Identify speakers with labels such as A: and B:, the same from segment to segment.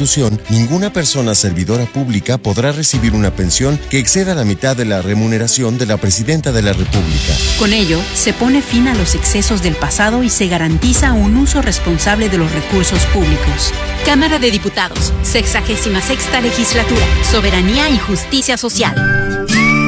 A: Constitución, ninguna persona servidora pública podrá recibir una pensión que exceda la mitad de la remuneración de la Presidenta de la República.
B: Con ello, se pone fin a los excesos del pasado y se garantiza un uso responsable de los recursos públicos.
C: Cámara de Diputados, 66ª Legislatura, Soberanía y Justicia Social.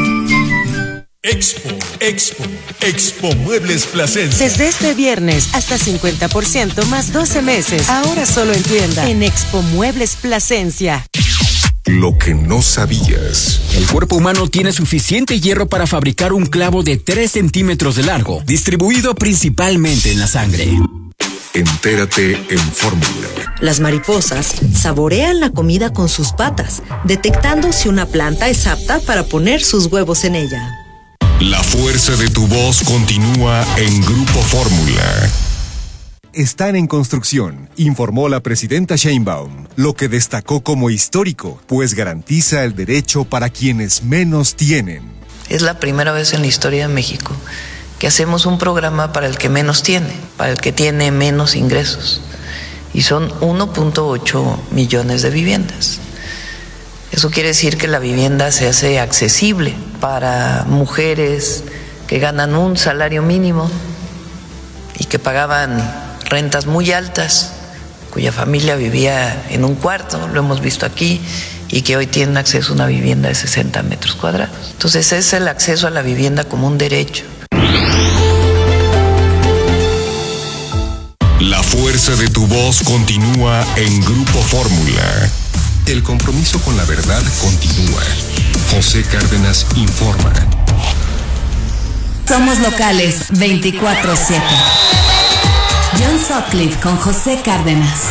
D: Expo Muebles Plasencia.
E: Desde este viernes hasta 50% más 12 meses. Ahora solo en tienda. En Expo Muebles Plasencia.
D: Lo que no sabías.
F: El cuerpo humano tiene suficiente hierro para fabricar un clavo de 3 centímetros de largo, distribuido principalmente en la sangre.
D: Entérate en Fórmula.
G: Las mariposas saborean la comida con sus patas, detectando si una planta es apta para poner sus huevos en ella.
D: La fuerza de tu voz continúa en Grupo Fórmula.
H: Están en construcción, informó la presidenta Sheinbaum, lo que destacó como histórico, pues garantiza el derecho para quienes menos tienen.
I: Es la primera vez en la historia de México que hacemos un programa para el que menos tiene, para el que tiene menos ingresos. Y son 1.8 millones de viviendas. Eso quiere decir que la vivienda se hace accesible para mujeres que ganan un salario mínimo y que pagaban rentas muy altas, cuya familia vivía en un cuarto, lo hemos visto aquí, y que hoy tienen acceso a una vivienda de 60 metros cuadrados. Entonces es el acceso a la vivienda como un derecho.
D: La fuerza de tu voz continúa en Grupo Fórmula. El compromiso con la verdad continúa. José Cárdenas informa.
J: Somos locales 24/7. John Sutcliffe con José Cárdenas.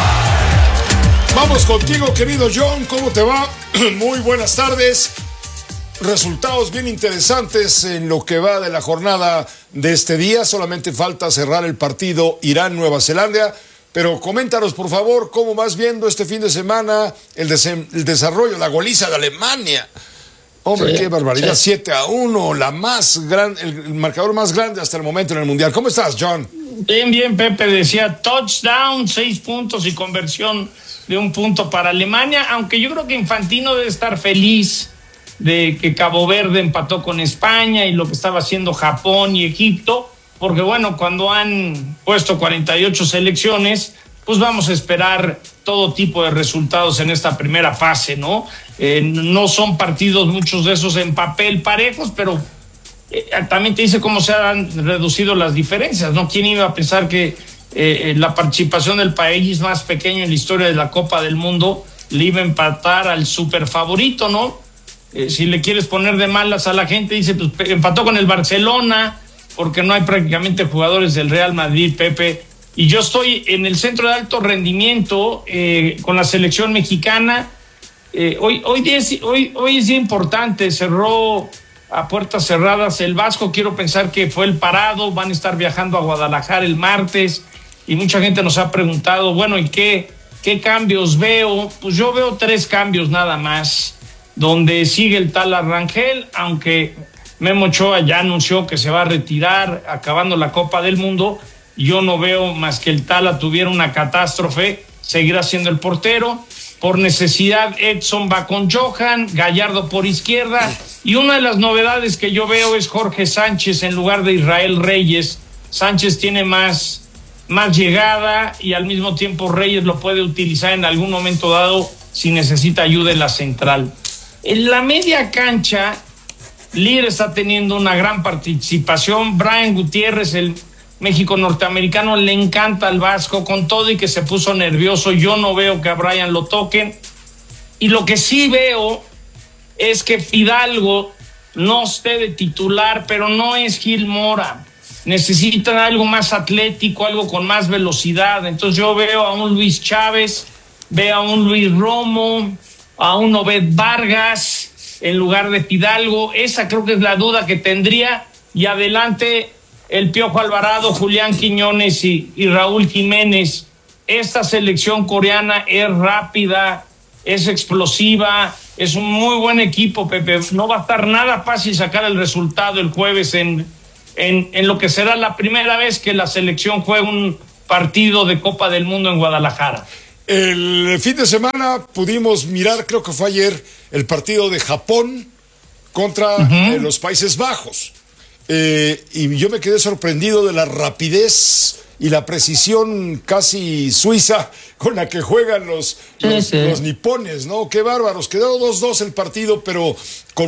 K: Vamos contigo, querido John, ¿cómo te va? Muy buenas tardes. Resultados bien interesantes en lo que va de la jornada de este día. Solamente falta cerrar el partido Irán-Nueva Zelanda. Pero coméntanos, por favor, cómo vas viendo este fin de semana el desarrollo, la goliza de Alemania. Hombre, sí, qué barbaridad, sí. 7-1, la más grande, el marcador más grande hasta el momento en el Mundial. ¿Cómo estás, John?
L: Bien, Pepe, decía touchdown, 6 puntos y conversión de 1 punto para Alemania, aunque yo creo que Infantino debe estar feliz de que Cabo Verde empató con España y lo que estaba haciendo Japón y Egipto, porque bueno, cuando han puesto 48 selecciones, pues vamos a esperar todo tipo de resultados en esta primera fase, ¿no? No son partidos, muchos de esos en papel parejos, pero también te dice cómo se han reducido las diferencias, ¿no? ¿Quién iba a pensar que la participación del país más pequeño en la historia de la Copa del Mundo le iba a empatar al super favorito, ¿no? Si le quieres poner de malas a la gente, dice, pues empató con el Barcelona, porque no hay prácticamente jugadores del Real Madrid, Pepe. Y yo estoy en el centro de alto rendimiento con la selección mexicana. Hoy es día importante, cerró a puertas cerradas el Vasco, quiero pensar que fue el parado, van a estar viajando a Guadalajara el martes y mucha gente nos ha preguntado, bueno, ¿y qué cambios veo? Pues yo veo 3 cambios nada más, donde sigue el Tala Rangel, aunque Memo Ochoa ya anunció que se va a retirar acabando la Copa del Mundo. Yo no veo más que el Tala tuviera una catástrofe, seguirá siendo el portero. Por necesidad, Edson va con Johan, Gallardo por izquierda. Y una de las novedades que yo veo es Jorge Sánchez en lugar de Israel Reyes. Sánchez tiene más llegada y al mismo tiempo Reyes lo puede utilizar en algún momento dado si necesita ayuda en la central. En la media cancha, Lear está teniendo una gran participación. Brian Gutiérrez, el México norteamericano, le encanta al Vasco, con todo y que se puso nervioso. Yo no veo que a Brian lo toquen. Y lo que sí veo es que Fidalgo no esté de titular, pero no es Gil Mora. Necesitan algo más atlético, algo con más velocidad. Entonces yo veo a un Luis Chávez, veo a un Luis Romo, a un Obed Vargas en lugar de Fidalgo. Esa creo que es la duda que tendría. Y adelante el Piojo Alvarado, Julián Quiñones y Raúl Jiménez. Esta selección coreana es rápida, es explosiva, es un muy buen equipo, Pepe. No va a estar nada fácil sacar el resultado el jueves en lo que será la primera vez que la selección juega un partido de Copa del Mundo en Guadalajara.
K: El fin de semana pudimos mirar, creo que fue ayer, el partido de Japón contra los Países Bajos. Y yo me quedé sorprendido de la rapidez y la precisión casi suiza con la que juegan los nipones, ¿no? Qué bárbaros. Quedó 2-2 el partido, pero con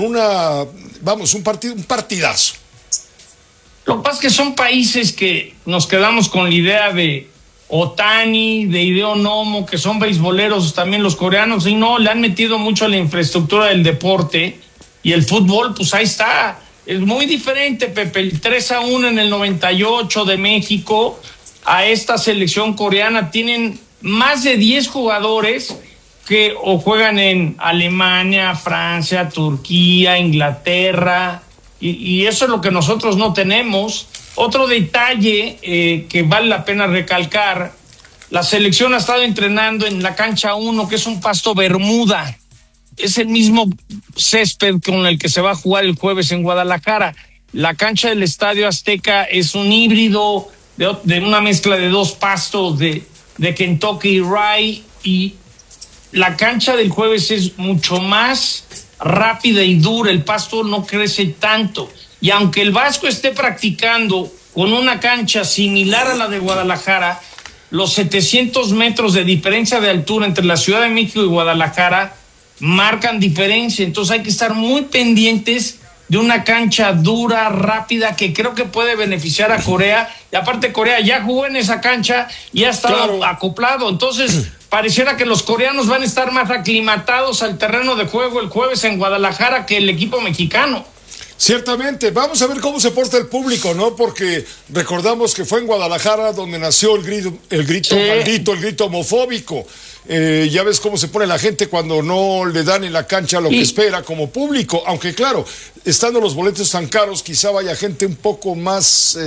K: un partidazo.
L: Lo que pasa es que son países que nos quedamos con la idea de Otani, de Hideo Nomo, que son beisboleros también los coreanos, y no, le han metido mucho a la infraestructura del deporte, y el fútbol, pues ahí está. Es muy diferente, Pepe, el 3-1 en el 98 de México a esta selección coreana. Tienen más de 10 jugadores que o juegan en Alemania, Francia, Turquía, Inglaterra, y eso es lo que nosotros no tenemos. Otro detalle que vale la pena recalcar, la selección ha estado entrenando en la cancha 1, que es un pasto Bermuda. Es el mismo césped con el que se va a jugar el jueves en Guadalajara. La cancha del Estadio Azteca es un híbrido de una mezcla de dos pastos de Kentucky Rye, y la cancha del jueves es mucho más rápida y dura. El pasto no crece tanto. Y aunque el Vasco esté practicando con una cancha similar a la de Guadalajara, los 700 metros de diferencia de altura entre la Ciudad de México y Guadalajara marcan diferencia. Entonces hay que estar muy pendientes de una cancha dura, rápida, que creo que puede beneficiar a Corea. Y aparte Corea ya jugó en esa cancha y ha estado acoplado. Entonces pareciera que los coreanos van a estar más aclimatados al terreno de juego el jueves en Guadalajara que el equipo mexicano.
K: Ciertamente, vamos a ver cómo se porta el público, ¿no? Porque recordamos que fue en Guadalajara donde nació el grito maldito, el grito homofóbico. Ya ves cómo se pone la gente cuando no le dan en la cancha lo que espera como público, aunque claro, estando los boletos tan caros, quizá vaya gente un poco más...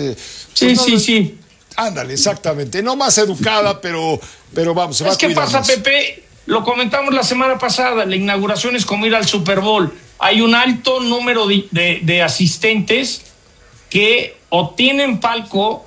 L: sí.
K: Ándale, exactamente, no más educada, pero vamos, se va a cuidar.
L: ¿Qué pasa,
K: más.
L: Pepe? Lo comentamos la semana pasada, la inauguración es como ir al Super Bowl. Hay un alto número de asistentes que o tienen palco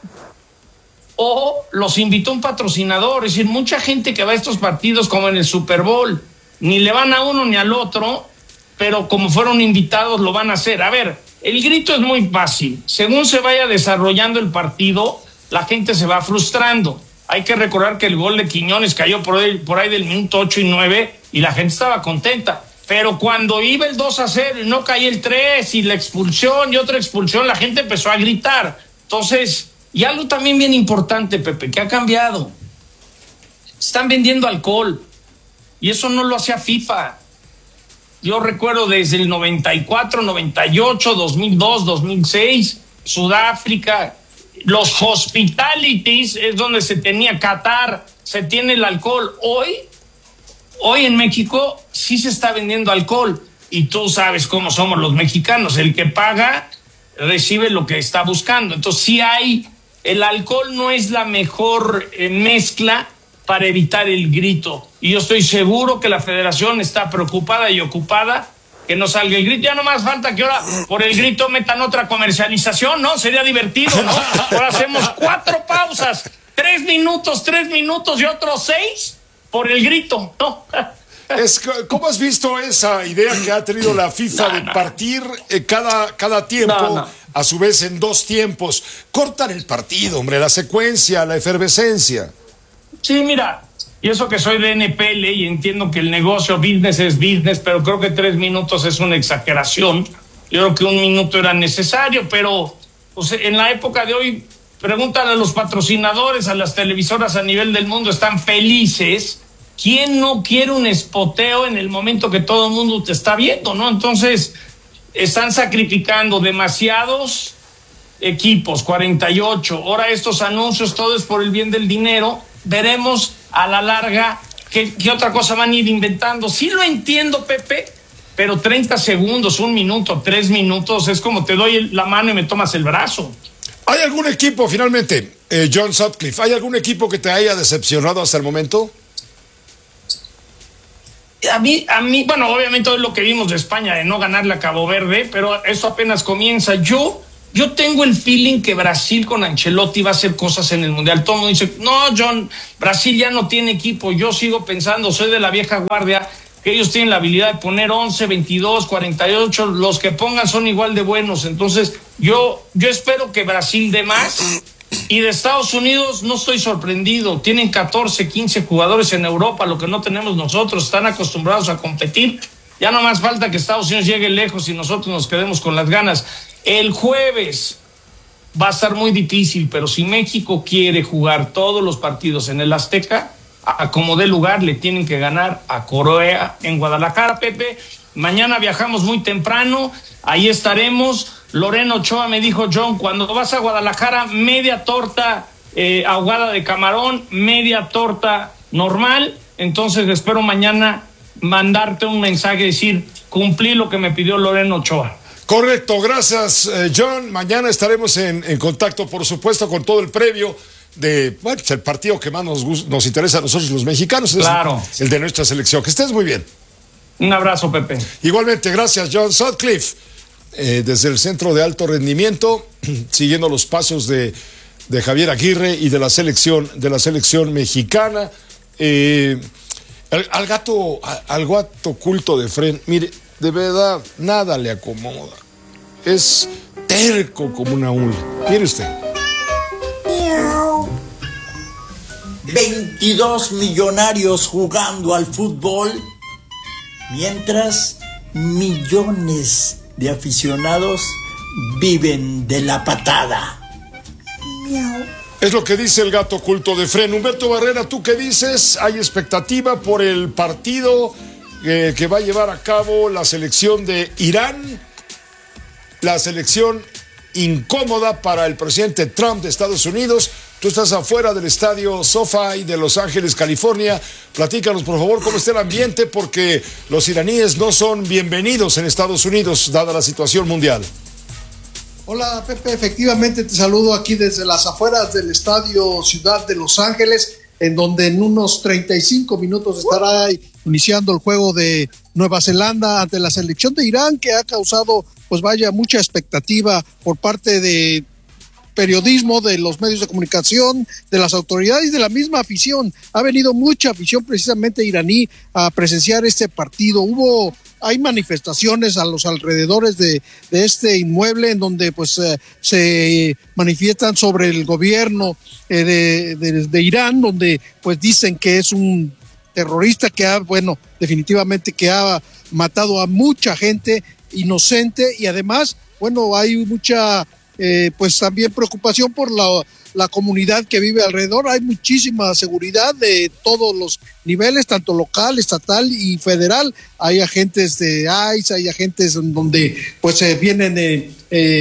L: o los invitó un patrocinador. Es decir, mucha gente que va a estos partidos como en el Super Bowl, ni le van a uno ni al otro, pero como fueron invitados lo van a hacer. A ver, el grito es muy fácil. Según se vaya desarrollando el partido, la gente se va frustrando. Hay que recordar que el gol de Quiñones cayó por ahí del minuto 8 y 9 y la gente estaba contenta. Pero cuando iba el 2-0 y no caía el 3 y la expulsión y otra expulsión, la gente empezó a gritar. Entonces, y algo también bien importante, Pepe, que ha cambiado. Están vendiendo alcohol y eso no lo hacía FIFA. Yo recuerdo desde el 94, 98, 2002, 2006, Sudáfrica, los hospitalities es donde se tenía Qatar, se tiene el alcohol. Hoy en México sí se está vendiendo alcohol y tú sabes cómo somos los mexicanos, el que paga recibe lo que está buscando. Entonces sí el alcohol no es la mejor mezcla para evitar el grito, y yo estoy seguro que la federación está preocupada y ocupada que no salga el grito. Ya no más falta que ahora por el grito metan otra comercialización, ¿no? Sería divertido, ¿no? Ahora hacemos 4 pausas, 3 minutos y otros 6 por el grito, ¿no?
K: ¿Cómo has visto esa idea que ha tenido la FIFA de partir cada tiempo, a su vez en 2 tiempos? Cortan el partido, hombre, la secuencia, la efervescencia.
L: Sí, mira, y eso que soy de NPL y entiendo que el negocio business es business, pero creo que 3 minutos es una exageración. Yo creo que 1 minuto era necesario, pero pues, en la época de hoy, pregúntale a los patrocinadores, a las televisoras a nivel del mundo, están felices. ¿Quién no quiere un espoteo en el momento que todo el mundo te está viendo, no? Entonces, están sacrificando demasiados equipos, 48. Ahora estos anuncios, todo es por el bien del dinero. Veremos a la larga qué otra cosa van a ir inventando. Sí lo entiendo, Pepe, pero 30 segundos, 1 minuto, 3 minutos, es como te doy la mano y me tomas el brazo.
K: ¿Hay algún equipo, finalmente, John Sutcliffe, hay algún equipo que te haya decepcionado hasta el momento?
L: A mí, bueno, obviamente es lo que vimos de España, de no ganarle a Cabo Verde, pero eso apenas comienza. Yo Yo tengo el feeling que Brasil con Ancelotti va a hacer cosas en el Mundial. Todo el mundo dice, no, John, Brasil ya no tiene equipo. Yo sigo pensando, soy de la vieja guardia, que ellos tienen la habilidad de poner 11, 22, 48, los que pongan son igual de buenos. Entonces, yo espero que Brasil dé más. Y de Estados Unidos no estoy sorprendido. Tienen 14, 15 jugadores en Europa, lo que no tenemos nosotros. Están acostumbrados a competir. Ya no más falta que Estados Unidos llegue lejos y nosotros nos quedemos con las ganas. El jueves va a estar muy difícil, pero si México quiere jugar todos los partidos en el Azteca, a como dé lugar le tienen que ganar a Corea en Guadalajara, Pepe. Mañana viajamos muy temprano, ahí estaremos. Lorena Ochoa me dijo, John, cuando vas a Guadalajara, media torta ahogada de camarón, media torta normal. Entonces espero mañana mandarte un mensaje, decir, cumplí lo que me pidió Lorena Ochoa.
K: Correcto, gracias, John. Mañana estaremos en contacto, por supuesto, con todo el previo de, bueno, el partido que más nos interesa a nosotros los mexicanos,
L: claro,
K: es el de nuestra selección. Que estés muy bien.
L: Un abrazo, Pepe.
K: Igualmente, gracias, John Sutcliffe, desde el Centro de Alto Rendimiento, siguiendo los pasos de Javier Aguirre y de la selección mexicana. Al gato culto de Fren, mire, de verdad, nada le acomoda. Es terco como una hula. Mire usted.
M: 22 millonarios jugando al fútbol, mientras millones de aficionados viven de la patada. Miau.
K: Es lo que dice el gato culto de Fren. Humberto Barrera, ¿tú qué dices? ¿Hay expectativa por el partido que va a llevar a cabo la selección de Irán? La selección incómoda para el presidente Trump de Estados Unidos. Tú estás afuera del estadio SoFi de Los Ángeles, California. Platícanos, por favor, cómo está el ambiente, porque los iraníes no son bienvenidos en Estados Unidos, dada la situación mundial.
N: Hola, Pepe, efectivamente te saludo aquí desde las afueras del estadio Ciudad de Los Ángeles, en donde en unos 35 minutos estará iniciando el juego de Nueva Zelanda ante la selección de Irán, que ha causado, pues vaya, mucha expectativa por parte de periodismo, de los medios de comunicación, de las autoridades y de la misma afición. Ha venido mucha afición precisamente iraní a presenciar este partido. Hay manifestaciones a los alrededores de este inmueble en donde pues se manifiestan sobre el gobierno de Irán, donde pues dicen que es un terrorista que definitivamente que ha matado a mucha gente inocente, y además, hay mucha pues también preocupación por la comunidad que vive alrededor. Hay muchísima seguridad de todos los niveles, tanto local, estatal y federal. Hay agentes de ICE, hay agentes donde pues vienen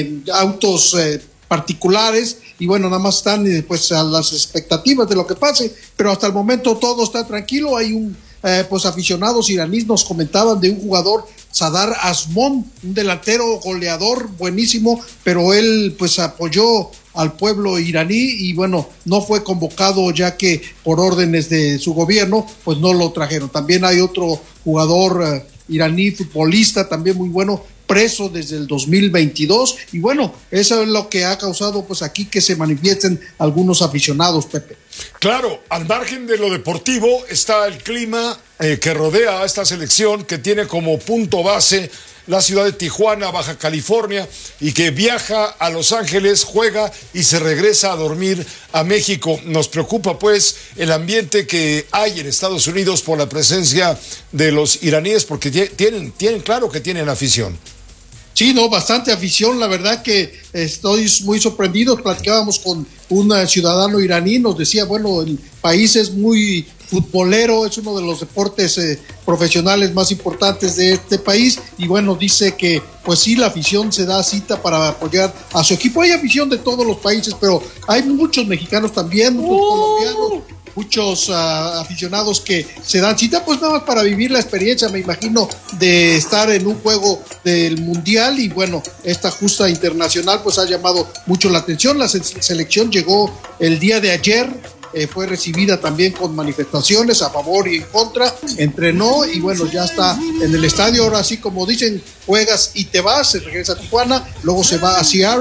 N: autos particulares, y nada más están pues a las expectativas de lo que pase, pero hasta el momento todo está tranquilo. Hay pues aficionados iraníes nos comentaban de un jugador, Sadar Azmon, un delantero goleador buenísimo, pero él pues apoyó al pueblo iraní y no fue convocado, ya que por órdenes de su gobierno pues no lo trajeron. También hay otro jugador iraní, futbolista también muy bueno, preso desde el 2022, y eso es lo que ha causado pues aquí que se manifiesten algunos aficionados, Pepe.
K: Claro, al margen de lo deportivo está el clima que rodea a esta selección, que tiene como punto base la ciudad de Tijuana, Baja California, y que viaja a Los Ángeles, juega y se regresa a dormir a México. Nos preocupa pues el ambiente que hay en Estados Unidos por la presencia de los iraníes, porque tienen claro que tienen afición.
N: Sí, bastante afición. La verdad que estoy muy sorprendido. Platicábamos con un ciudadano iraní, nos decía, el país es muy futbolero, es uno de los deportes profesionales más importantes de este país, y dice que pues sí, la afición se da cita para apoyar a su equipo. Hay afición de todos los países, pero hay muchos mexicanos también, muchos colombianos, muchos aficionados que se dan cita pues nada más para vivir la experiencia, me imagino, de estar en un juego del mundial. Y esta justa internacional pues ha llamado mucho la atención. La selección llegó el día de ayer, fue recibida también con manifestaciones a favor y en contra, entrenó y ya está en el estadio. Ahora sí, como dicen, juegas y te vas, se regresa a Tijuana, luego se va a Seattle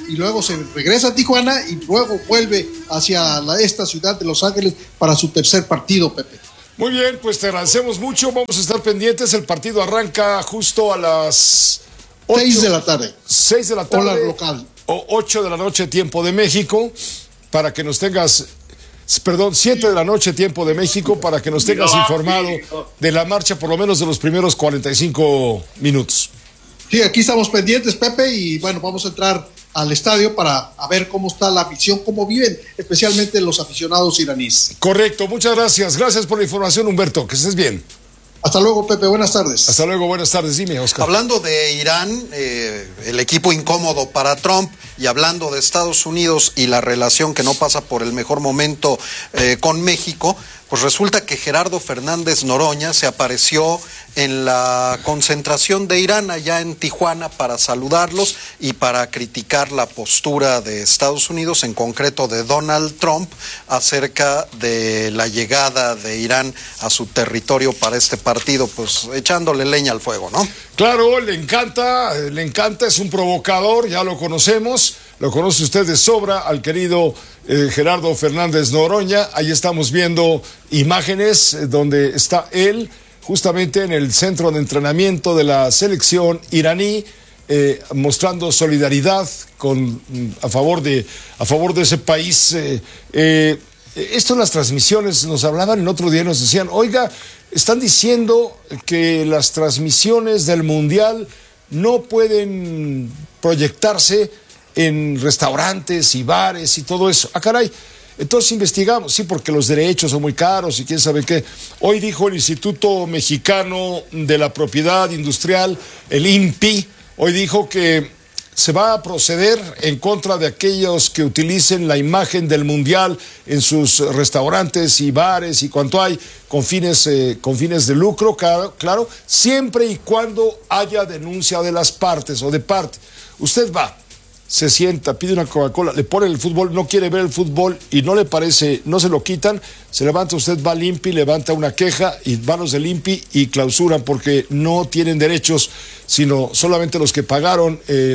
N: y luego se regresa a Tijuana y luego vuelve hacia esta ciudad de Los Ángeles para su tercer partido, Pepe.
K: Muy bien, pues te agradecemos mucho. Vamos a estar pendientes. El partido arranca justo a las
N: 6 de la tarde.
K: 6 de la tarde.
N: Hora local.
K: O 8 de la noche, tiempo de México, para que nos tengas... Perdón, 7 de la noche, tiempo de México, para que nos tengas informado de la marcha, por lo menos de los primeros 45 minutos.
N: Sí, aquí estamos pendientes, Pepe, y bueno, vamos a entrar al estadio para ver cómo está la afición, cómo viven especialmente los aficionados iraníes.
K: Correcto, muchas gracias. Gracias por la información, Humberto. Que estés bien.
N: Hasta luego, Pepe. Buenas tardes.
K: Hasta luego, buenas tardes. Dime, Oscar.
O: Hablando de Irán, el equipo incómodo para Trump, y hablando de Estados Unidos y la relación que no pasa por el mejor momento con México, pues resulta que Gerardo Fernández Noroña se apareció en la concentración de Irán allá en Tijuana para saludarlos y para criticar la postura de Estados Unidos, en concreto de Donald Trump, acerca de la llegada de Irán a su territorio para este partido, pues echándole leña al fuego, ¿no?
K: Claro, le encanta, es un provocador, ya lo conocemos, lo conoce usted de sobra, al querido Gerardo Fernández Noroña. Ahí estamos viendo imágenes donde está él, justamente en el centro de entrenamiento de la selección iraní, mostrando solidaridad a favor de ese país. Esto en las transmisiones nos hablaban el otro día, nos decían, oiga, están diciendo que las transmisiones del Mundial no pueden proyectarse en restaurantes y bares y todo eso. Ah, caray. Entonces investigamos, sí, porque los derechos son muy caros y quién sabe qué. Hoy dijo el Instituto Mexicano de la Propiedad Industrial, el INPI, hoy dijo que se va a proceder en contra de aquellos que utilicen la imagen del Mundial en sus restaurantes y bares y cuanto hay, con fines de lucro, claro, siempre y cuando haya denuncia de las partes o de parte. Usted va, se sienta, pide una Coca-Cola, le pone el fútbol, no quiere ver el fútbol y no le parece, no se lo quitan, se levanta usted, va al INPI, levanta una queja y van los del INPI y clausuran porque no tienen derechos, sino solamente los que pagaron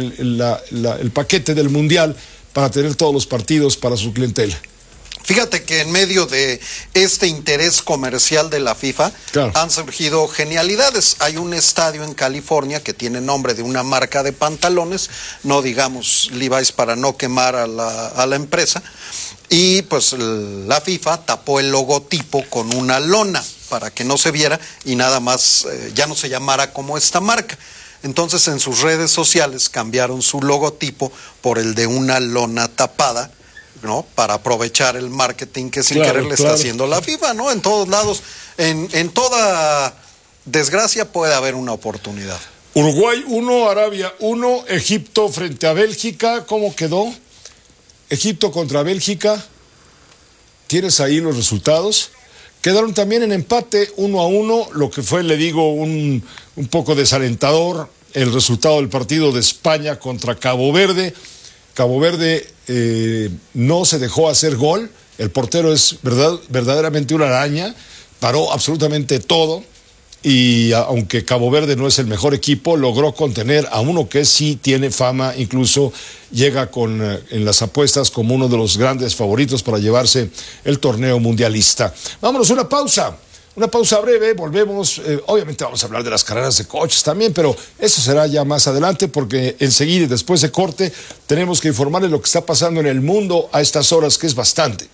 K: el paquete del Mundial para tener todos los partidos para su clientela.
O: Fíjate que en medio de este interés comercial de la FIFA, claro, han surgido genialidades. Hay un estadio en California que tiene nombre de una marca de pantalones, no digamos Levi's para no quemar a la empresa, y pues la FIFA tapó el logotipo con una lona para que no se viera y nada más ya no se llamara como esta marca. Entonces en sus redes sociales cambiaron su logotipo por el de una lona tapada, ¿no? Para aprovechar el marketing que sin querer le está haciendo la FIFA, ¿no? En todos lados, en toda desgracia puede haber una oportunidad.
K: Uruguay 1, Arabia 1, Egipto frente a Bélgica. ¿Cómo quedó? Egipto contra Bélgica. ¿Tienes ahí los resultados? Quedaron también en empate 1-1, lo que fue, le digo, un poco desalentador el resultado del partido de España contra Cabo Verde. Cabo Verde no se dejó hacer gol, el portero es verdaderamente una araña, paró absolutamente todo y aunque Cabo Verde no es el mejor equipo, logró contener a uno que sí tiene fama, incluso llega en las apuestas como uno de los grandes favoritos para llevarse el torneo mundialista. Vámonos, una pausa breve, volvemos, obviamente vamos a hablar de las carreras de coches también, pero eso será ya más adelante porque enseguida, después de corte, tenemos que informarles lo que está pasando en el mundo a estas horas, que es bastante.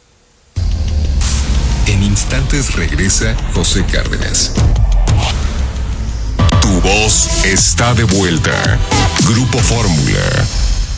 D: En instantes regresa José Cárdenas. Tu voz está de vuelta. Grupo Fórmula.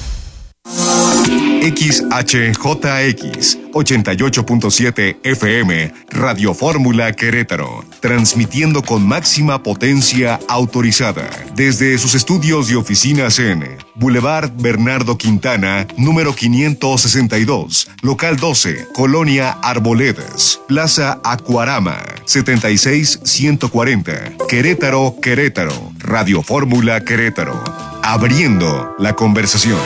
H: XHJX 88.7 FM Radio Fórmula Querétaro, transmitiendo con máxima potencia autorizada desde sus estudios y oficinas en Boulevard Bernardo Quintana, número 562, local 12, Colonia Arboledas, Plaza Acuarama, 76140, Querétaro, Querétaro. Radio Fórmula Querétaro, abriendo la conversación.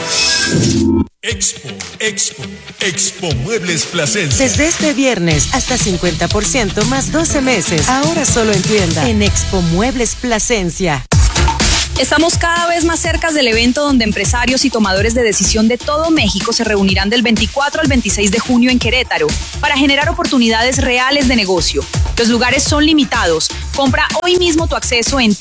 P: Expo Muebles Plasencia.
E: Desde este viernes hasta 50% más 12 meses. Ahora solo en tienda. En Expo Muebles Plasencia.
Q: Estamos cada vez más cerca del evento donde empresarios y tomadores de decisión de todo México se reunirán del 24 al 26 de junio en Querétaro para generar oportunidades reales de negocio. Los lugares son limitados. Compra hoy mismo tu acceso en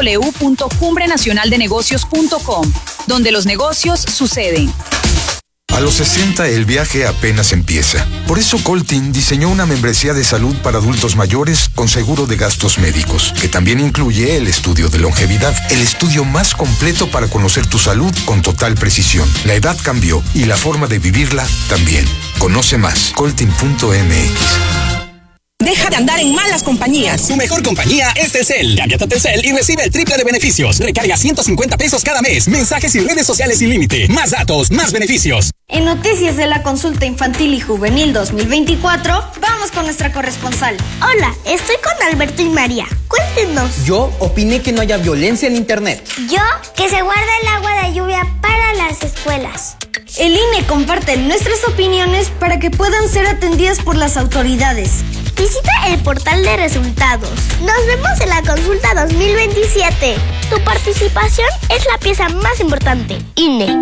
Q: www.cumbrenacionaldenegocios.com, donde los negocios suceden.
R: A los 60 el viaje apenas empieza. Por eso Coltin diseñó una membresía de salud para adultos mayores con seguro de gastos médicos, que también incluye el estudio de longevidad, el estudio más completo para conocer tu salud con total precisión. La edad cambió y la forma de vivirla también. Conoce más, coltin.mx.
S: Deja de andar en malas compañías. Tu mejor compañía es Telcel. Cámbiate a Telcel y recibe el triple de beneficios. Recarga 150 pesos cada mes. Mensajes y redes sociales sin límite. Más datos, más beneficios.
T: En Noticias de la Consulta Infantil y Juvenil 2024, vamos con nuestra corresponsal.
U: Hola, estoy con Alberto y María. Cuéntenos.
V: Yo opiné que no haya violencia en internet.
U: Yo, que se guarda el agua de lluvia para las escuelas.
T: El INE comparte nuestras opiniones para que puedan ser atendidas por las autoridades.
U: Visita el portal de resultados. Nos vemos en la consulta 2027. Tu participación es la pieza más importante. INE.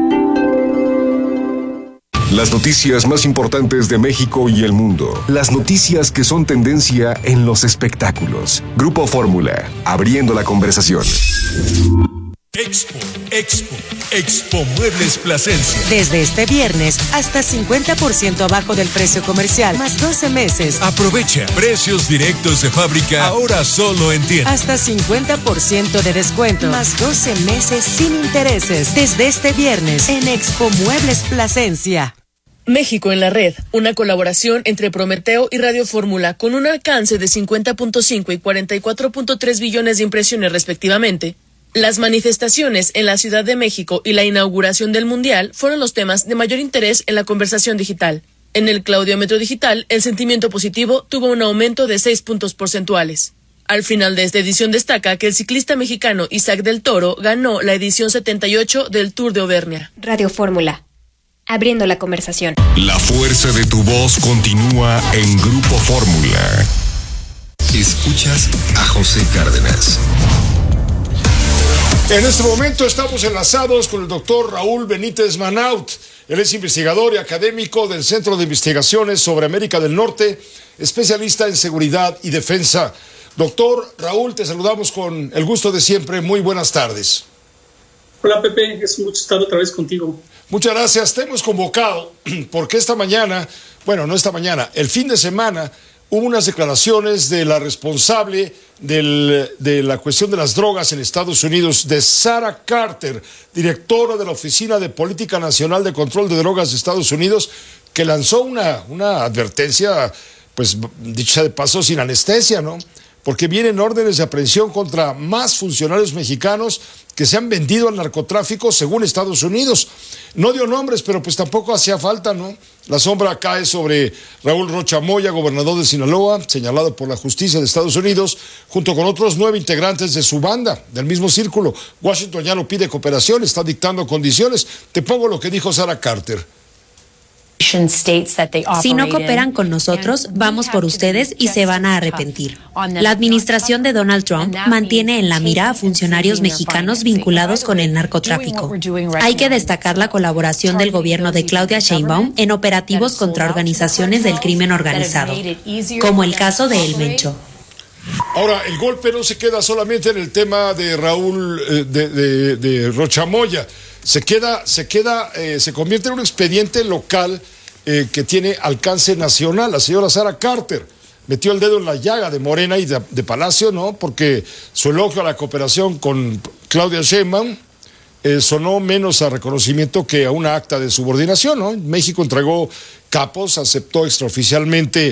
H: Las noticias más importantes de México y el mundo. Las noticias que son tendencia en los espectáculos. Grupo Fórmula, abriendo la conversación.
P: Expo Muebles Plasencia.
E: Desde este viernes, hasta 50% abajo del precio comercial, más 12 meses.
P: Aprovecha precios directos de fábrica, ahora solo en tienda.
E: Hasta 50% de descuento, más 12 meses sin intereses. Desde este viernes, en Expo Muebles Plasencia.
W: México en la Red, una colaboración entre Prometeo y Radio Fórmula con un alcance de 50.5 y 44.3 billones de impresiones respectivamente. Las manifestaciones en la Ciudad de México y la inauguración del Mundial fueron los temas de mayor interés en la conversación digital. En el claudiómetro digital, el sentimiento positivo tuvo un aumento de 6 puntos porcentuales. Al final de esta edición destaca que el ciclista mexicano Isaac del Toro ganó la edición 78 del Tour de Auvernia.
X: Radio Fórmula, abriendo la conversación.
D: La fuerza de tu voz continúa en Grupo Fórmula. Escuchas a José Cárdenas.
K: En este momento estamos enlazados con el doctor Raúl Benítez Manaut. Él es investigador y académico del Centro de Investigaciones sobre América del Norte, especialista en seguridad y defensa. Doctor Raúl, te saludamos con el gusto de siempre. Muy buenas tardes.
Y: Hola Pepe, es un gusto estar otra vez contigo.
K: Muchas gracias. Te hemos convocado porque esta mañana, bueno, no esta mañana, el fin de semana hubo unas declaraciones de la responsable de la cuestión de las drogas en Estados Unidos, de Sarah Carter, directora de la Oficina de Política Nacional de Control de Drogas de Estados Unidos, que lanzó una advertencia, pues dicha de paso, sin anestesia, ¿no? Porque vienen órdenes de aprehensión contra más funcionarios mexicanos que se han vendido al narcotráfico según Estados Unidos. No dio nombres, pero pues tampoco hacía falta, ¿no? La sombra cae sobre Raúl Rocha Moya, gobernador de Sinaloa, señalado por la justicia de Estados Unidos, junto con otros 9 integrantes de su banda, del mismo círculo. Washington ya no pide cooperación, está dictando condiciones. Te pongo lo que dijo Sarah Carter.
Z: Si no cooperan con nosotros, vamos por ustedes y se van a arrepentir. La administración de Donald Trump mantiene en la mira a funcionarios mexicanos vinculados con el narcotráfico. Hay que destacar la colaboración del gobierno de Claudia Sheinbaum en operativos contra organizaciones del crimen organizado, como el caso de El Mencho.
K: Ahora, el golpe no se queda solamente en el tema de Raúl de Rocha Moya. Se convierte en un expediente local que tiene alcance nacional. La señora Sarah Carter metió el dedo en la llaga de Morena y de Palacio, ¿no? Porque su elogio a la cooperación con Claudia Sheinbaum sonó menos a reconocimiento que a una acta de subordinación, ¿no? México entregó capos, aceptó extraoficialmente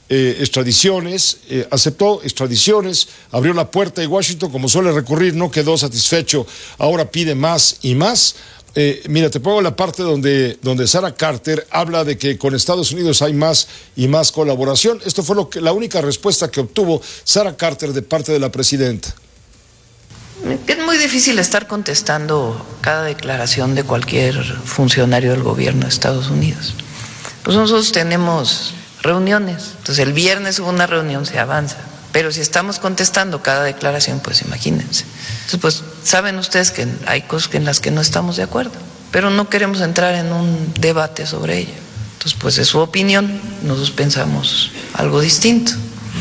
K: aceptó extradiciones, abrió la puerta y Washington, como suele recurrir, no quedó satisfecho, ahora pide más y más. Mira, te pongo la parte donde Sarah Carter habla de que con Estados Unidos hay más y más colaboración. Esto fue la única respuesta que obtuvo Sarah Carter de parte de la presidenta.
I: Es muy difícil estar contestando cada declaración de cualquier funcionario del gobierno de Estados Unidos. Pues nosotros tenemos reuniones, entonces el viernes hubo una reunión, se avanza. Pero si estamos contestando cada declaración, pues imagínense. Entonces, pues saben ustedes que hay cosas en las que no estamos de acuerdo, pero no queremos entrar en un debate sobre ello. Entonces, pues es su opinión, nosotros pensamos algo distinto.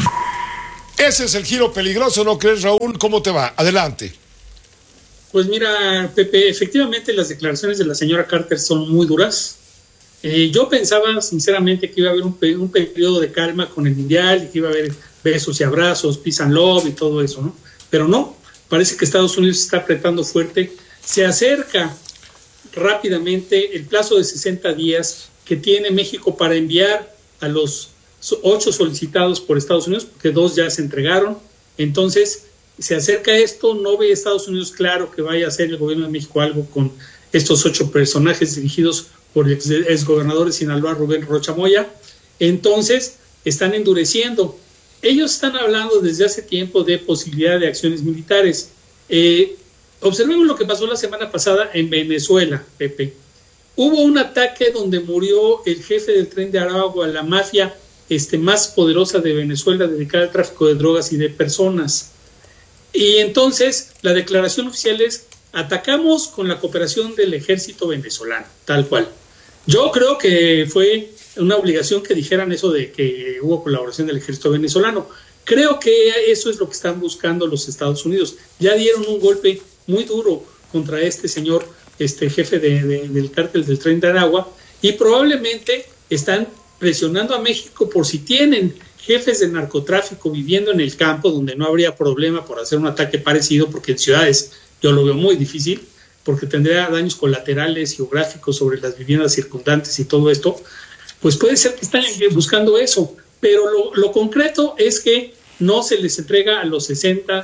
K: Ese es el giro peligroso, ¿no crees, Raúl? ¿Cómo te va? Adelante.
Y: Pues mira, Pepe, efectivamente las declaraciones de la señora Carter son muy duras. Yo pensaba sinceramente que iba a haber un periodo de calma con el Mundial y que iba a haber besos y abrazos, peace and love y todo eso, ¿no? Pero no, parece que Estados Unidos está apretando fuerte. Se acerca rápidamente el plazo de 60 días que tiene México para enviar a los 8 solicitados por Estados Unidos, porque 2 ya se entregaron. Entonces, se acerca esto, no ve Estados Unidos claro que vaya a hacer el gobierno de México algo con estos 8 personajes dirigidos por el exgobernador de Sinaloa, Rubén Rocha Moya. Entonces, están endureciendo. Ellos están hablando desde hace tiempo de posibilidad de acciones militares. Observemos lo que pasó la semana pasada en Venezuela, Pepe. Hubo un ataque donde murió el jefe del Tren de Aragua, la mafia más poderosa de Venezuela, dedicada al tráfico de drogas y de personas. Y entonces la declaración oficial es: atacamos con la cooperación del ejército venezolano, tal cual. Yo creo que fue una obligación que dijeran eso de que hubo colaboración del ejército venezolano. Creo que eso es lo que están buscando los Estados Unidos. Ya dieron un golpe muy duro contra este señor, jefe del cártel del Tren de Aragua, y probablemente están presionando a México por si tienen jefes de narcotráfico viviendo en el campo, donde no habría problema por hacer un ataque parecido, porque en ciudades yo lo veo muy difícil, porque tendría daños colaterales geográficos sobre las viviendas circundantes y todo esto. Pues puede ser que están buscando eso, pero lo concreto es que no se les entrega a los 60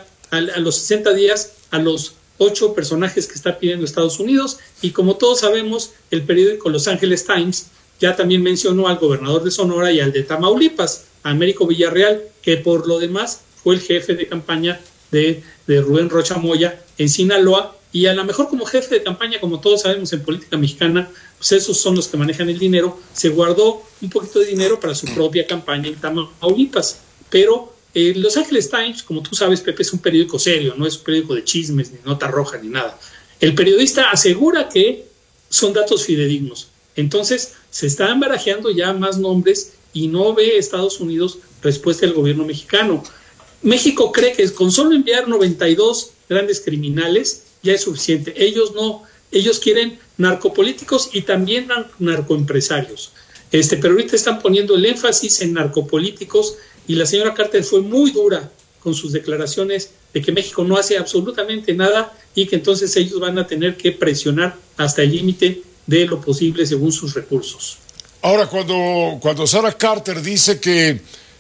Y: días a los 8 personajes que está pidiendo Estados Unidos. Y como todos sabemos, el periódico Los Angeles Times ya también mencionó al gobernador de Sonora y al de Tamaulipas, a Américo Villarreal, que por lo demás fue el jefe de campaña de Rubén Rocha Moya en Sinaloa. Y a lo mejor como jefe de campaña, como todos sabemos en política mexicana, pues esos son los que manejan el dinero. Se guardó un poquito de dinero para su propia campaña en Tamaulipas. Pero Los Angeles Times, como tú sabes, Pepe, es un periódico serio, no es un periódico de chismes, ni nota roja, ni nada. El periodista asegura que son datos fidedignos. Entonces, se están barajeando ya más nombres y no ve Estados Unidos respuesta del gobierno mexicano. México cree que con solo enviar 92 grandes criminales ya es suficiente. Ellos no, ellos quieren narcopolíticos y también narcoempresarios. Pero ahorita están poniendo el énfasis en narcopolíticos, y la señora Carter fue muy dura con sus declaraciones de que México no hace absolutamente nada y que entonces ellos van a tener que presionar hasta el límite de lo posible según sus recursos.
K: Ahora, cuando Sarah Carter dice que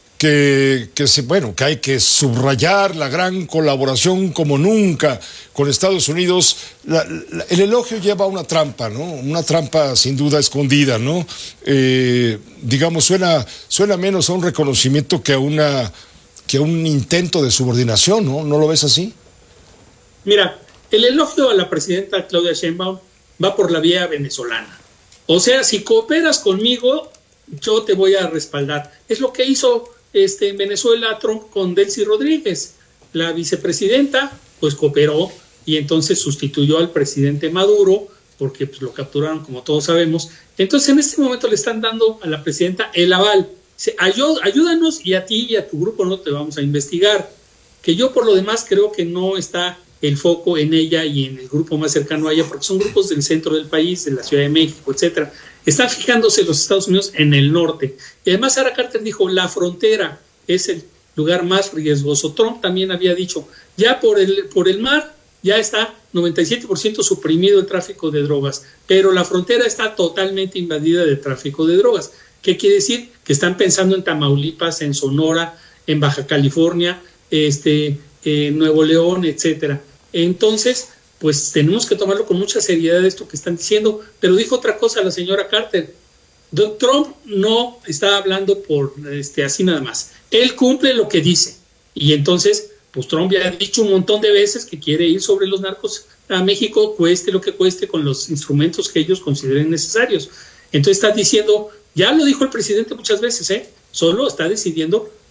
K: hay que subrayar la gran colaboración como nunca con Estados Unidos, el elogio lleva una trampa, ¿no? Una trampa sin duda escondida, ¿no? Digamos, suena menos a un reconocimiento que a un intento de subordinación, ¿no? ¿No lo ves así?
Y: Mira, el elogio a la presidenta Claudia Sheinbaum va por la vía venezolana. O sea, si cooperas conmigo, yo te voy a respaldar. Es lo que hizo en Venezuela Trump con Delcy Rodríguez. La vicepresidenta pues cooperó y entonces sustituyó al presidente Maduro, porque pues lo capturaron, como todos sabemos. Entonces en este momento le están dando a la presidenta el aval. Ayúdanos, y a ti y a tu grupo no te vamos a investigar. Que yo por lo demás creo que no está el foco en ella y en el grupo más cercano a ella, porque son grupos del centro del país, de la Ciudad de México, etcétera. Están fijándose los Estados Unidos en el norte. Y además Sarah Carter dijo, la frontera es el lugar más riesgoso. Trump también había dicho, ya por el mar ya está 97% suprimido el tráfico de drogas, pero la frontera está totalmente invadida de tráfico de drogas. ¿Qué quiere decir? Que están pensando en Tamaulipas, en Sonora, en Baja California, Nuevo León, etcétera. Entonces, pues tenemos que tomarlo con mucha seriedad esto que están diciendo. Pero dijo otra cosa la señora Carter. Trump no está hablando por así nada más. Él cumple lo que dice. Y entonces, pues Trump ya ha dicho un montón de veces que quiere ir sobre los narcos a México, cueste lo que cueste, con los instrumentos que ellos consideren necesarios. Entonces está diciendo, ya lo dijo el presidente muchas veces, solo está decidiendo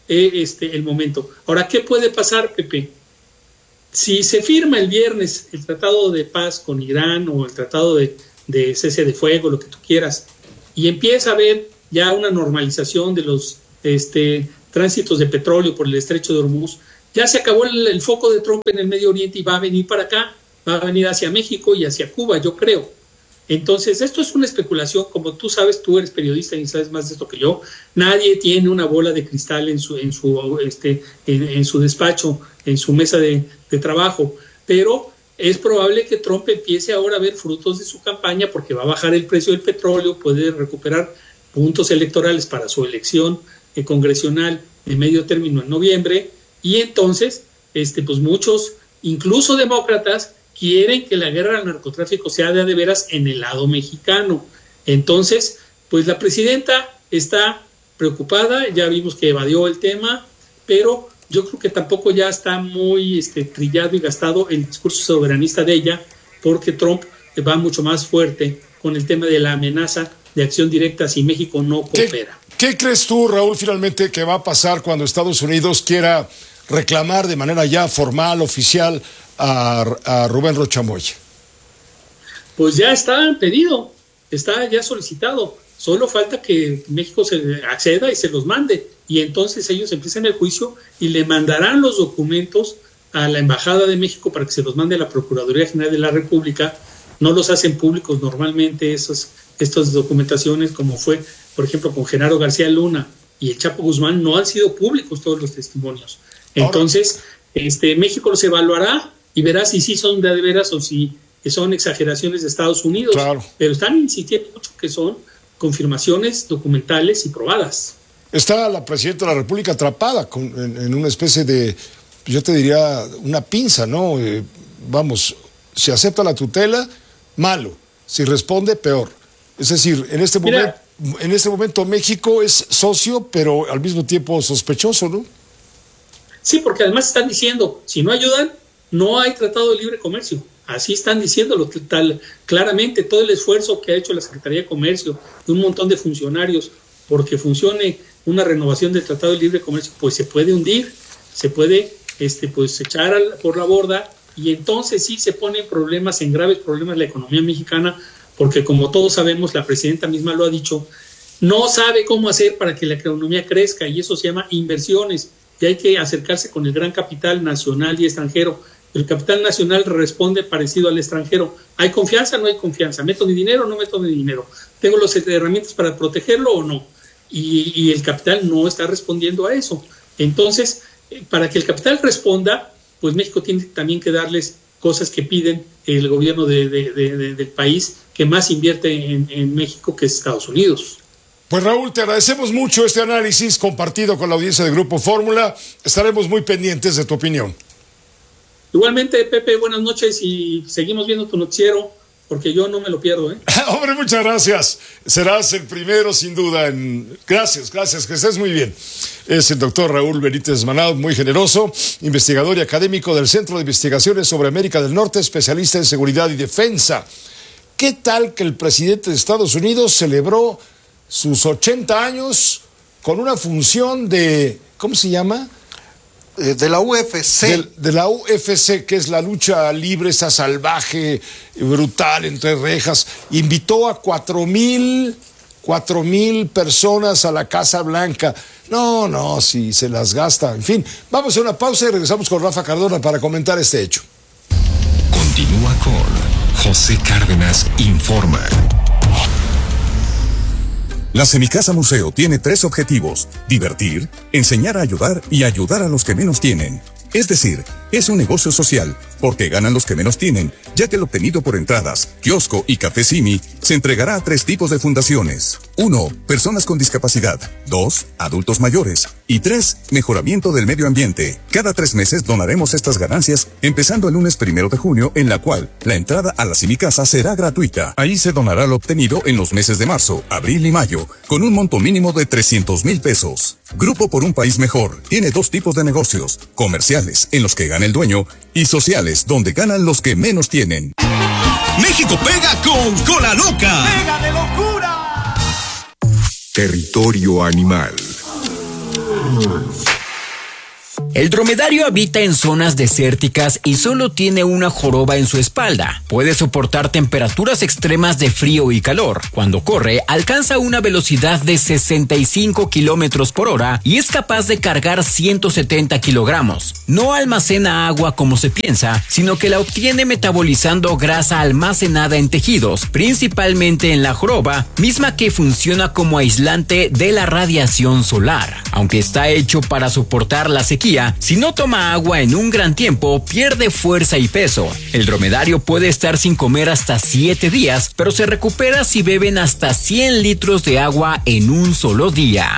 Y: el momento. Ahora, ¿qué puede pasar, Pepe? Si se firma el viernes el tratado de paz con Irán o el tratado de cese de fuego, lo que tú quieras, y empieza a haber ya una normalización de los tránsitos de petróleo por el estrecho de Hormuz, ya se acabó el foco de Trump en el Medio Oriente y va a venir para acá, va a venir hacia México y hacia Cuba, yo creo. Entonces, esto es una especulación, como tú sabes, tú eres periodista y sabes más de esto que yo. Nadie tiene una bola de cristal en su despacho, en su mesa de trabajo, pero es probable que Trump empiece ahora a ver frutos de su campaña porque va a bajar el precio del petróleo, puede recuperar puntos electorales para su elección congresional de medio término en noviembre, y entonces pues muchos, incluso demócratas, quieren que la guerra al narcotráfico sea de veras en el lado mexicano. Entonces, pues la presidenta está preocupada, ya vimos que evadió el tema, pero yo creo que tampoco ya está muy trillado y gastado el discurso soberanista de ella, porque Trump va mucho más fuerte con el tema de la amenaza de acción directa si México no coopera.
K: ¿Qué crees tú, Raúl, finalmente que va a pasar cuando Estados Unidos quiera reclamar de manera ya formal, oficial, a Rubén Rocha Moya?
Y: Pues ya está pedido, está ya solicitado, solo falta que México se acceda y se los mande, y entonces ellos empiezan el juicio y le mandarán los documentos a la Embajada de México para que se los mande a la Procuraduría General de la República. No los hacen públicos normalmente estas documentaciones, como fue, por ejemplo, con Genaro García Luna y el Chapo Guzmán, no han sido públicos todos los testimonios. Entonces, México los evaluará y verá si sí son de veras o si son exageraciones de Estados Unidos. Claro. Pero están insistiendo mucho que son confirmaciones documentales y probadas.
K: Está la presidenta de la República atrapada en una especie de, yo te diría, una pinza, ¿no? Vamos, si acepta la tutela, malo. Si responde, peor. Es decir, en este momento México es socio, pero al mismo tiempo sospechoso, ¿no?
Y: Sí, porque además están diciendo, si no ayudan, no hay tratado de libre comercio. Así están diciéndolo claramente, todo el esfuerzo que ha hecho la Secretaría de Comercio, de un montón de funcionarios, porque funcione una renovación del Tratado de Libre Comercio, pues se puede hundir, se puede pues echar por la borda, y entonces sí se ponen en graves problemas la economía mexicana, porque como todos sabemos, la presidenta misma lo ha dicho, no sabe cómo hacer para que la economía crezca, y eso se llama inversiones, y hay que acercarse con el gran capital nacional y extranjero. El capital nacional responde parecido al extranjero. ¿Hay confianza o no hay confianza? ¿Meto mi dinero o no meto mi dinero? ¿Tengo las herramientas para protegerlo o no? Y el capital no está respondiendo a eso. Entonces, para que el capital responda, pues México tiene también que darles cosas que piden el gobierno del país que más invierte en México, que es Estados Unidos.
K: Pues Raúl, te agradecemos mucho este análisis compartido con la audiencia de Grupo Fórmula. Estaremos muy pendientes de tu opinión.
Y: Igualmente, Pepe, buenas noches y seguimos viendo tu noticiero, porque yo no me lo pierdo, ¿eh?
K: Hombre, muchas gracias. Serás el primero, sin duda. Gracias, que estés muy bien. Es el doctor Raúl Benítez Manaut, muy generoso, investigador y académico del Centro de Investigaciones sobre América del Norte, especialista en seguridad y defensa. ¿Qué tal que el presidente de Estados Unidos celebró sus 80 años con una función de, ¿cómo se llama?
O: De la UFC.
K: De la UFC, que es la lucha libre, esa salvaje, brutal, entre rejas. Invitó a 4,000 personas a la Casa Blanca. No, si se las gasta. En fin, vamos a una pausa y regresamos con Rafa Cardona para comentar este hecho.
D: Continúa con José Cárdenas Informa.
A: La Semicasa Museo tiene 3 objetivos: divertir, enseñar a ayudar y ayudar a los que menos tienen. Es decir, es un negocio social, porque ganan los que menos tienen, ya que el obtenido por entradas, kiosco y café Simi se entregará a 3 tipos de fundaciones. 1. Personas con discapacidad. 2. Adultos mayores. Y 3. Mejoramiento del medio ambiente. Cada 3 meses donaremos estas ganancias, empezando el lunes 1 de junio, en la cual la entrada a la Semicasa será gratuita. Ahí se donará lo obtenido en los meses de marzo, abril y mayo, con un monto mínimo de 300,000 pesos. Grupo por un País Mejor tiene 2 tipos de negocios: comerciales, en los que gana el dueño, y sociales, donde ganan los que menos tienen.
S: México pega con Cola Loca.
D: ¡Pega de locura! Territorio Animal.
B: El dromedario habita en zonas desérticas y solo tiene una joroba en su espalda. Puede soportar temperaturas extremas de frío y calor. Cuando corre, alcanza una velocidad de 65 kilómetros por hora y es capaz de cargar 170 kilogramos. No almacena agua como se piensa, sino que la obtiene metabolizando grasa almacenada en tejidos, principalmente en la joroba, misma que funciona como aislante de la radiación solar. Aunque está hecho para soportar la sequía, si no toma agua en un gran tiempo, pierde fuerza y peso. El dromedario puede estar sin comer hasta 7 días, pero se recupera si beben hasta 100 litros de agua en un solo día.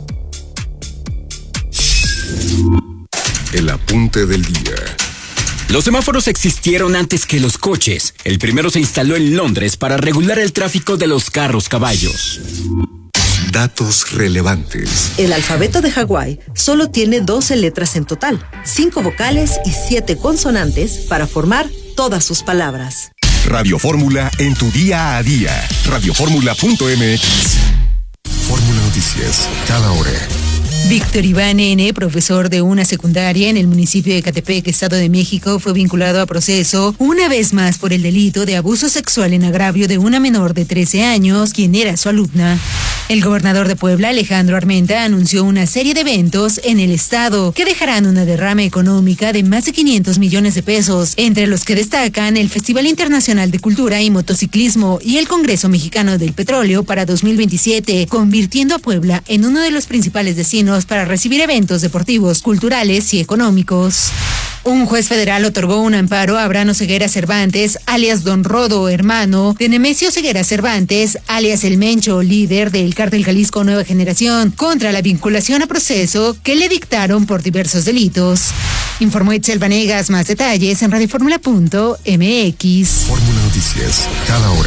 D: El apunte del día.
B: Los semáforos existieron antes que los coches. El primero se instaló en Londres para regular el tráfico de los carros caballos.
D: Datos relevantes.
C: El alfabeto de Hawái solo tiene 12 letras en total, 5 vocales y 7 consonantes para formar todas sus palabras.
H: Radio Fórmula en tu día a día. Radioformula.mx.
D: Fórmula Noticias, cada hora.
F: Víctor Iván N., profesor de una secundaria en el municipio de Ecatepec, Estado de México, fue vinculado a proceso una vez más por el delito de abuso sexual en agravio de una menor de 13 años, quien era su alumna. El gobernador de Puebla, Alejandro Armenta, anunció una serie de eventos en el estado que dejarán una derrama económica de más de 500 millones de pesos, entre los que destacan el Festival Internacional de Cultura y Motociclismo y el Congreso Mexicano del Petróleo para 2027, convirtiendo a Puebla en uno de los principales destinos para recibir eventos deportivos, culturales y económicos. Un juez federal otorgó un amparo a Abraham Ceguera Cervantes, alias Don Rodo, hermano de Nemesio Ceguera Cervantes, alias El Mencho, líder del Cártel Jalisco Nueva Generación, contra la vinculación a proceso que le dictaron por diversos delitos. Informó Itzel Vanegas. Más detalles en radioformula.mx.
D: Fórmula Noticias, cada hora.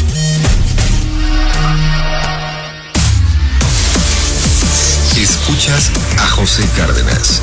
D: Escuchas a José Cárdenas.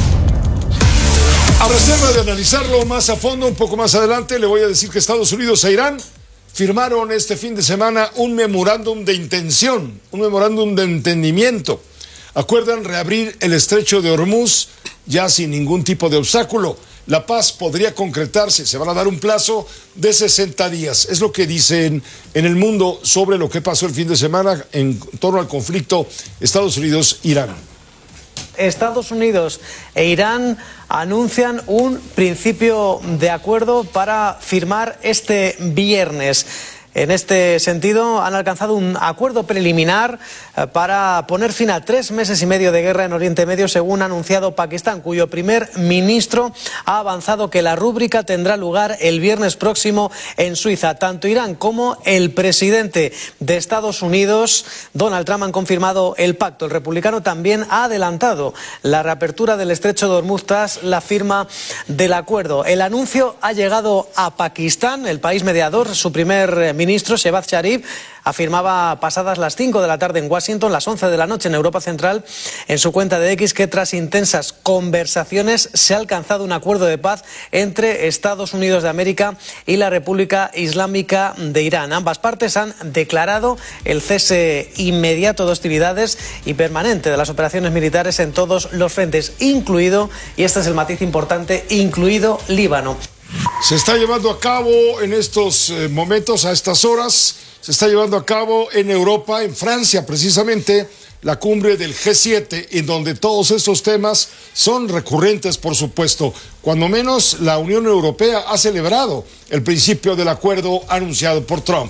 K: A reserva de analizarlo más a fondo, un poco más adelante, le voy a decir que Estados Unidos e Irán firmaron este fin de semana un memorándum de intención, un memorándum de entendimiento. Acuerdan reabrir el estrecho de Hormuz ya sin ningún tipo de obstáculo. La paz podría concretarse, se van a dar un plazo de 60 días. Es lo que dicen en el mundo sobre lo que pasó el fin de semana en torno al conflicto Estados Unidos-Irán.
G: Estados Unidos e Irán anuncian un principio de acuerdo para firmar este viernes. En este sentido, han alcanzado un acuerdo preliminar para poner fin a 3 meses y medio de guerra en Oriente Medio, según ha anunciado Pakistán, cuyo primer ministro ha avanzado que la rúbrica tendrá lugar el viernes próximo en Suiza. Tanto Irán como el presidente de Estados Unidos, Donald Trump, han confirmado el pacto. El republicano también ha adelantado la reapertura del estrecho de Hormuz tras la firma del acuerdo. El anuncio ha llegado a Pakistán, el país mediador. Su primer ministro, Shehbaz Sharif, afirmaba pasadas las 5 de la tarde en Washington, las 11 de la noche en Europa Central, en su cuenta de X, que tras intensas conversaciones se ha alcanzado un acuerdo de paz entre Estados Unidos de América y la República Islámica de Irán. Ambas partes han declarado el cese inmediato de hostilidades y permanente de las operaciones militares en todos los frentes, incluido, y este es el matiz importante, incluido Líbano.
K: Se está llevando a cabo en estos momentos, a estas horas, se está llevando a cabo en Europa, en Francia precisamente, la cumbre del G7, en donde todos estos temas son recurrentes, por supuesto. Cuando menos la Unión Europea ha celebrado el principio del acuerdo anunciado por Trump.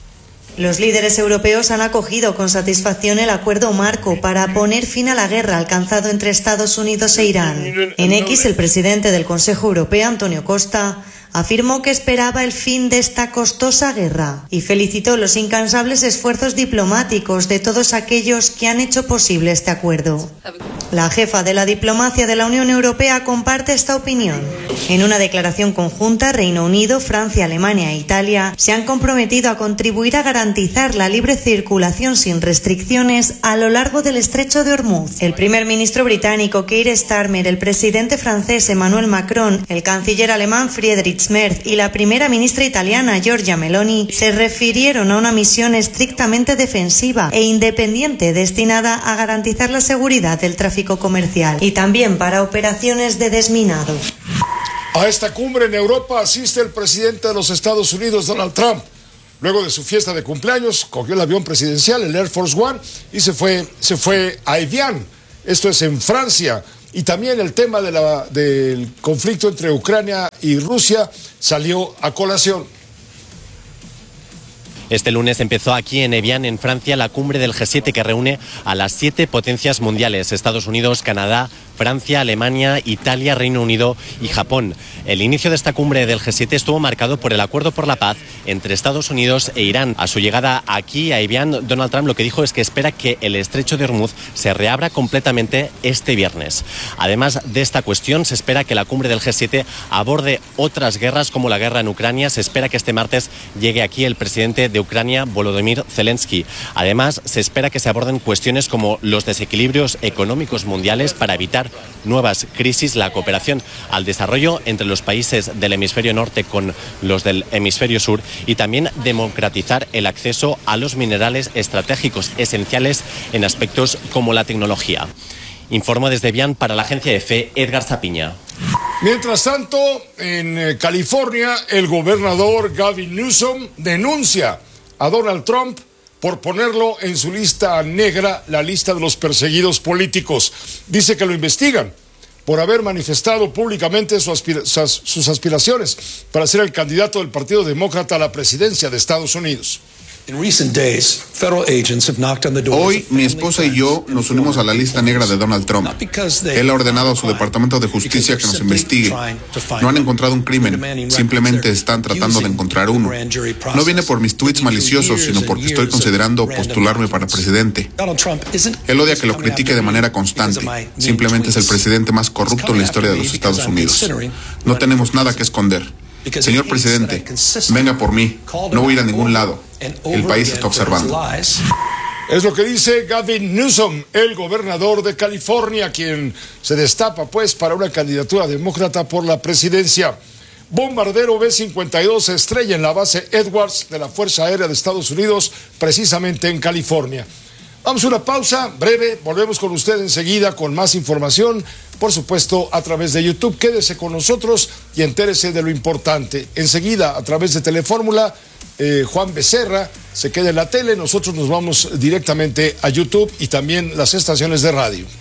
J: Los líderes europeos han acogido con satisfacción el acuerdo marco para poner fin a la guerra alcanzado entre Estados Unidos e Irán. En X, el presidente del Consejo Europeo, Antonio Costa, afirmó que esperaba el fin de esta costosa guerra y felicitó los incansables esfuerzos diplomáticos de todos aquellos que han hecho posible este acuerdo. La jefa de la diplomacia de la Unión Europea comparte esta opinión. En una declaración conjunta, Reino Unido, Francia, Alemania e Italia se han comprometido a contribuir a garantizar la libre circulación sin restricciones a lo largo del estrecho de Hormuz. El primer ministro británico Keir Starmer, el presidente francés Emmanuel Macron, el canciller alemán Friedrich Merz y la primera ministra italiana Giorgia Meloni se refirieron a una misión estrictamente defensiva e independiente destinada a garantizar la seguridad del tráfico tráfico comercial y también para operaciones de desminado.
K: A esta cumbre en Europa asiste el presidente de los Estados Unidos, Donald Trump. Luego de su fiesta de cumpleaños, cogió el avión presidencial, el Air Force One, y se fue a Evian. Esto es en Francia. Y también el tema del conflicto entre Ucrania y Rusia salió a colación.
L: Este lunes empezó aquí en Evian, en Francia, la cumbre del G7 que reúne a las 7 potencias mundiales: Estados Unidos, Canadá, Francia, Alemania, Italia, Reino Unido y Japón. El inicio de esta cumbre del G7 estuvo marcado por el acuerdo por la paz entre Estados Unidos e Irán. A su llegada aquí a Evian, Donald Trump lo que dijo es que espera que el estrecho de Hormuz se reabra completamente este viernes. Además de esta cuestión, se espera que la cumbre del G7 aborde otras guerras como la guerra en Ucrania. Se espera que este martes llegue aquí el presidente de Ucrania, Volodymyr Zelensky. Además, se espera que se aborden cuestiones como los desequilibrios económicos mundiales para evitar nuevas crisis, la cooperación al desarrollo entre los países del hemisferio norte con los del hemisferio sur y también democratizar el acceso a los minerales estratégicos esenciales en aspectos como la tecnología. Informó desde Evian para la agencia EFE, Edgar Zapiña.
K: Mientras tanto, en California, el gobernador Gavin Newsom denuncia a Donald Trump por ponerlo en su lista negra, la lista de los perseguidos políticos. Dice que lo investigan por haber manifestado públicamente sus aspiraciones para ser el candidato del Partido Demócrata a la presidencia de Estados Unidos.
M: Hoy, mi esposa y yo nos unimos a la lista negra de Donald Trump. Él ha ordenado a su Departamento de Justicia que nos investigue. No han encontrado un crimen, simplemente están tratando de encontrar uno. No viene por mis tweets maliciosos, sino porque estoy considerando postularme para presidente. Él odia que lo critique de manera constante. Simplemente es el presidente más corrupto en la historia de los Estados Unidos. No tenemos nada que esconder. Señor presidente, venga por mí. No voy a ir a ningún lado. El país está observando.
K: Es lo que dice Gavin Newsom, el gobernador de California, quien se destapa pues para una candidatura demócrata por la presidencia. Bombardero B-52 se estrella en la base Edwards de la Fuerza Aérea de Estados Unidos, precisamente en California. Vamos a una pausa breve, volvemos con usted enseguida con más información, por supuesto a través de YouTube. Quédese con nosotros y entérese de lo importante. Enseguida, a través de Telefórmula, Juan Becerra se queda en la tele, nosotros nos vamos directamente a YouTube y también las estaciones de radio.